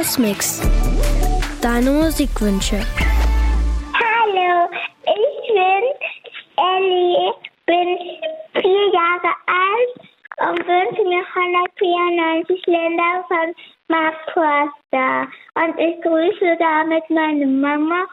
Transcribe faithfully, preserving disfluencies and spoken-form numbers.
Hausmix. Deine Musikwünsche. Hallo, ich bin Ellie, bin vier Jahre alt und wünsche mir hundertvierundneunzig Länder von Mark Forster. Und ich grüße damit meine Mama